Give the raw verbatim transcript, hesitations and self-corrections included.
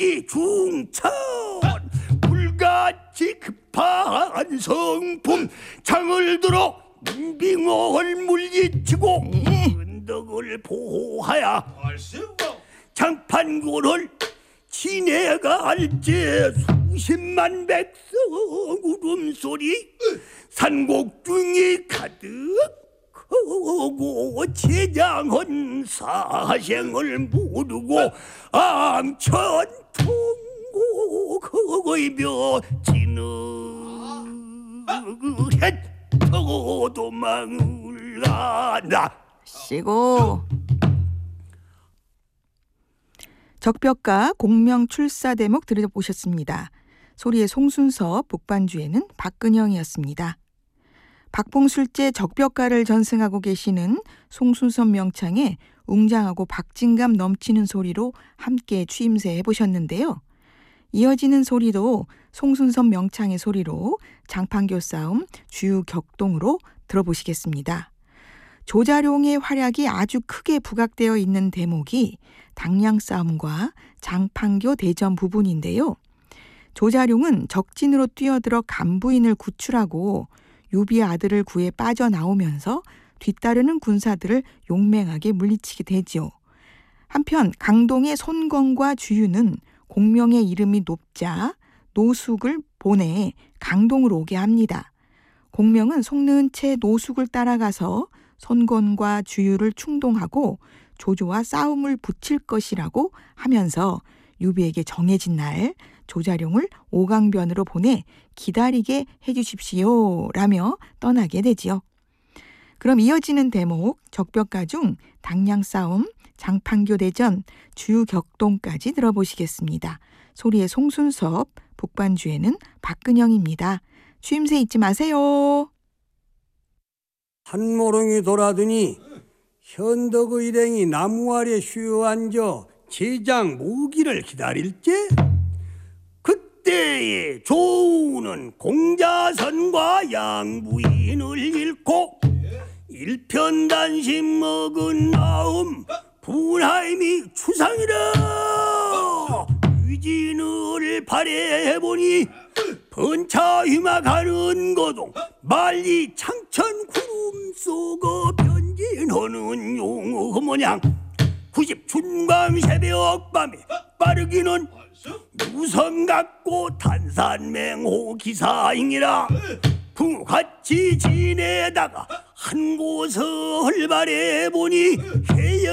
위기 중천 불같이 급한 성품 창을 들어 문빙어를 물리치고 은덕을 보호하야 장판고를 지내갈지 수십만 백성 울음소리 산곡중이 가득하고 제장한 사생을 모르고 암천통곡의 벼지느했고 도망을 가나. 시고 적벽가 공명출사 대목 들어보셨습니다. 소리의 송순섭, 북반주에는 박근영이었습니다. 박봉술제 적벽가를 전승하고 계시는 송순섭 명창에 웅장하고 박진감 넘치는 소리로 함께 추임새 해보셨는데요. 이어지는 소리도 송순섭 명창의 소리로 장판교 싸움 주유격동으로 들어보시겠습니다. 조자룡의 활약이 아주 크게 부각되어 있는 대목이 당량 싸움과 장판교 대전 부분인데요. 조자룡은 적진으로 뛰어들어 간부인을 구출하고 유비의 아들을 구해 빠져나오면서 뒤따르는 군사들을 용맹하게 물리치게 되지요. 한편 강동의 손건과 주유는 공명의 이름이 높자 노숙을 보내 강동으로 오게 합니다. 공명은 속는 채 노숙을 따라가서 손건과 주유를 충동하고 조조와 싸움을 붙일 것이라고 하면서 유비에게 정해진 날 조자룡을 오강변으로 보내 기다리게 해주십시오 라며 떠나게 되지요. 그럼 이어지는 대목 적벽가 중 당량 싸움, 장판교 대전, 주유격동까지 들어보시겠습니다. 소리의 송순섭, 북반주에는 박근영입니다. 추임새 잊지 마세요. 한모롱이 돌아드니 현덕의 일행이 나무 아래 쉬어 앉아 제장 무기를 기다릴 때 그때에 조우는 공자선과 양부인을 잃고 일편단심 먹은 다음 분하임이 추상이라 위진을 발해보니 번차 휘막하는 거동 말리 창천 구름 속어 변진하는 용어 모양 구십 춘광 새벽 밤에 빠르기는 유성 같고 탄산맹호 기사잉이라 부같이 지내다가 한 곳을 발해보니